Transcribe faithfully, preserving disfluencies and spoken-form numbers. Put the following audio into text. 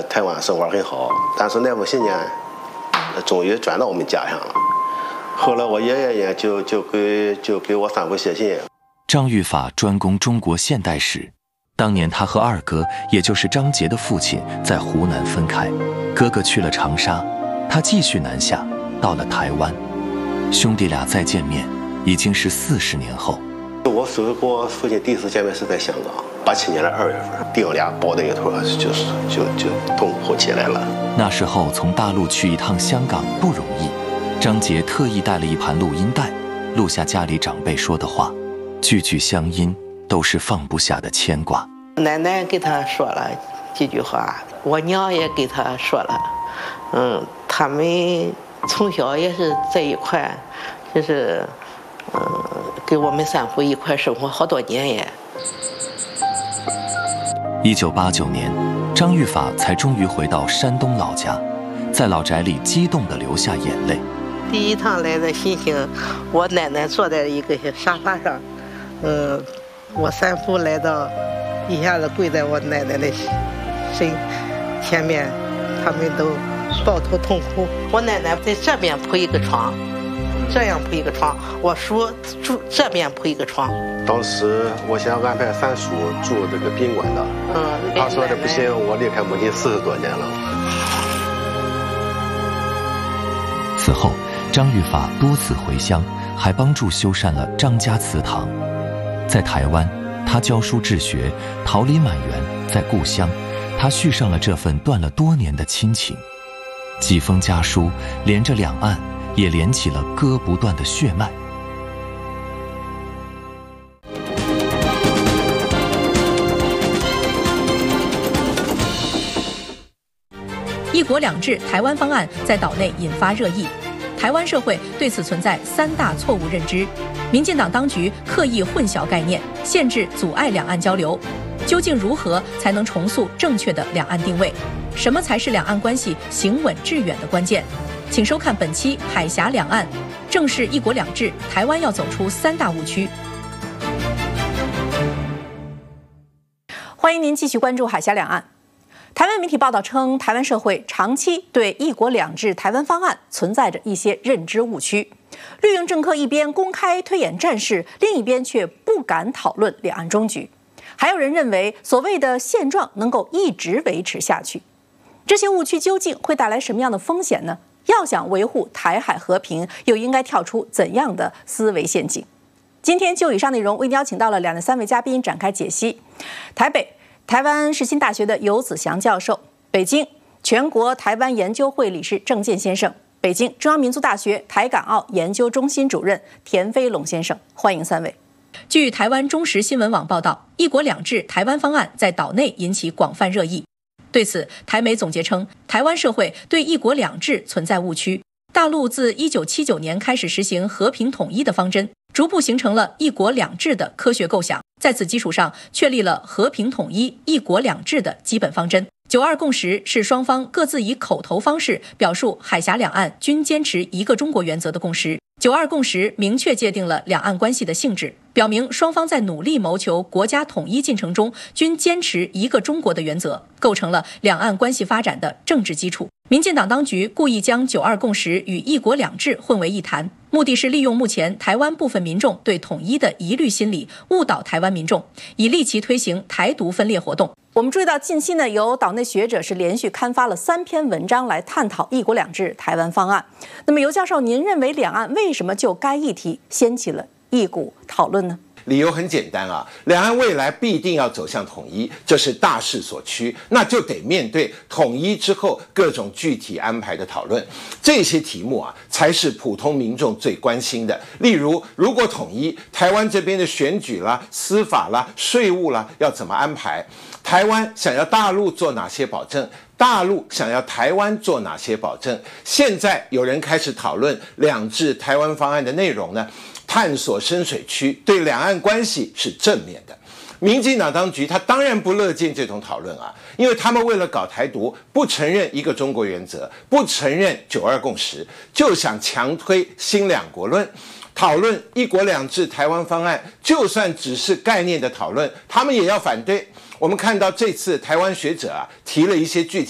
在台湾生活很好，但是那封信呢，终于转到我们家乡了。后来我爷爷呢，就就给就给我三姑写信。 张玉法专攻中国现代史，当年他和二哥，也就是张杰的父亲，在湖南分开，哥哥去了长沙，他继续南下，到了台湾，兄弟俩再见面，已经是四十年后。 我叔叔跟我父亲第一次见面是在香港，八七年的二月份，弟兄俩抱在一块，就是就就痛哭起来了。 那时候从大陆去一趟香港不容易，张杰特意带了一盘录音带，录下家里长辈说的话，句句乡音，都是放不下的牵挂。 奶奶给他说了几句话，我娘也给他说了，嗯，他们从小也是在一块，就是。嗯，跟我们三户一块生活好多年耶。 一九八九年，张玉法才终于回到山东老家，在老宅里激动地流下眼泪。 第一趟来的心情，我奶奶坐在一个沙发上，嗯，我三姑来到，一下子跪在我奶奶的身前面，他们都抱头痛哭。我奶奶在这边铺一个床。这样铺一个床，我叔住这边铺一个床。 当时我想安排三叔住这个宾馆的，嗯，他说的不行，我离开母亲四十多年了。 此后，张玉法多次回乡，还帮助修缮了张家祠堂。在台湾，他教书治学，桃李满园；在故乡，他续上了这份断了多年的亲情。几封家书连着两岸。也连起了割不断的血脉。 一国两制台湾方案在岛内引发热议，台湾社会对此存在三大错误认知：民进党当局刻意混淆概念，限制阻碍两岸交流。究竟如何才能重塑正确的两岸定位？什么才是两岸关系行稳致远的关键？请收看本期《海峡两岸》，正是一国两制，台湾要走出三大误区。欢迎您继续关注《海峡两岸》。台湾媒体报道称，台湾社会长期对一国两制台湾方案存在着一些认知误区。绿营政客一边公开推演战事，另一边却不敢讨论两岸终局。还有人认为，所谓的现状能够一直维持下去。这些误区究竟会带来什么样的风险呢？要想维护台海和平，又应该跳出怎样的思维陷阱？今天就以上内容，为您邀请到了两人三位嘉宾展开解析。台北台湾世新大学的游子祥教授，北京全国台湾研究会理事郑健先生，北京中央民族大学台港澳研究中心主任田飞龙先生，欢迎三位。据台湾中时新闻网报道，一国两制台湾方案在岛内引起广泛热议。对此，台媒总结称，台湾社会对一国两制存在误区。大陆自一九七九年开始实行和平统一的方针，逐步形成了一国两制的科学构想，在此基础上确立了和平统一、一国两制的基本方针。九二共识是双方各自以口头方式表述海峡两岸均坚持一个中国原则的共识。九二共识明确界定了两岸关系的性质，表明双方在努力谋求国家统一进程中均坚持一个中国的原则，构成了两岸关系发展的政治基础。民进党当局故意将九二共识与一国两制混为一谈，目的是利用目前台湾部分民众对统一的疑虑心理，误导台湾民众，以利其推行台独分裂活动。我们注意到，近期呢，有岛内学者是连续刊发了三篇文章来探讨一国两制台湾方案。那么，尤教授，您认为两岸为什么就该议题掀起了一股讨论呢？ 理由很简单啊，两岸未来必定要走向统一，这是大势所趋，那就得面对统一之后各种具体安排的讨论。这些题目啊，才是普通民众最关心的。例如，如果统一，台湾这边的选举啦、司法啦、税务啦，要怎么安排？台湾想要大陆做哪些保证？大陆想要台湾做哪些保证？现在有人开始讨论两制台湾方案的内容呢？探索深水区，对两岸关系是正面的。民进党当局他当然不乐见这种讨论啊，因为他们为了搞台独，不承认一个中国原则，不承认九二共识，就想强推新两国论。讨论一国两制台湾方案，就算只是概念的讨论，他们也要反对。我们看到这次台湾学者啊提了一些具体